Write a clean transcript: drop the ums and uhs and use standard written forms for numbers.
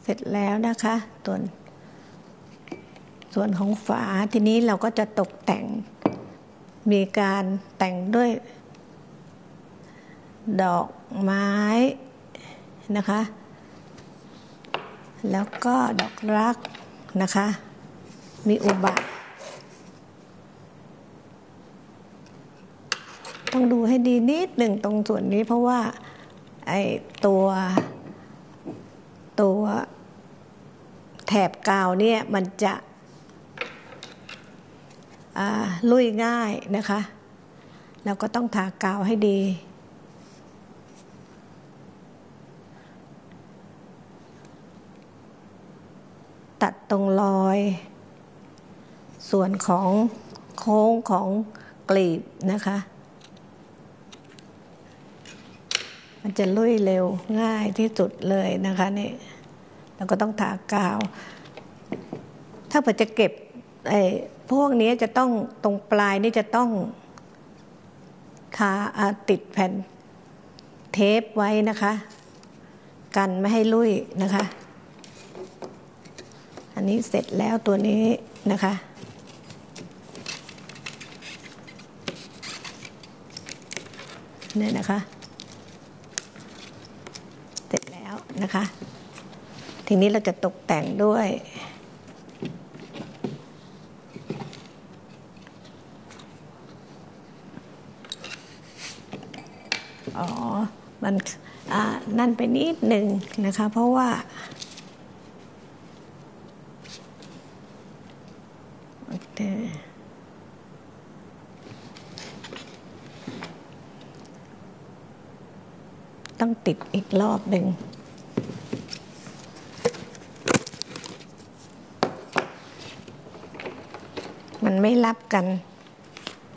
เสร็จแล้วนะคะส่วนของฝาทีนี้เราก็จะตกแต่งมีการแต่งด้วยดอกไม้นะคะแล้วก็ดอกรักนะคะมีอุบะต้องดูให้ดีนิดหนึ่งตรงส่วนนี้เพราะว่าไอ้ตัวแถบกาวเนี่ยมันจะลุยง่ายนะคะเราก็ต้องทากาวให้ดีตัดตรงรอยส่วนของโค้งของกลีบนะคะมันจะลุยเร็วง่ายที่สุดเลยนะคะนี่เราก็ต้องทากาวถ้าเผื่อจะเก็บพวกนี้จะต้องตรงปลายนี่จะต้องทาติดแผ่นเทปไว้นะคะกันไม่ให้ลุยนะคะอันนี้เสร็จแล้วตัวนี้นะคะเนี่ยนะคะเสร็จแล้วนะคะทีนี้เราจะตกแต่งด้วยมันนั่นไปนิดหนึ่งนะคะเพราะว่าต้องติดอีกรอบหนึ่งมันไม่รับกัน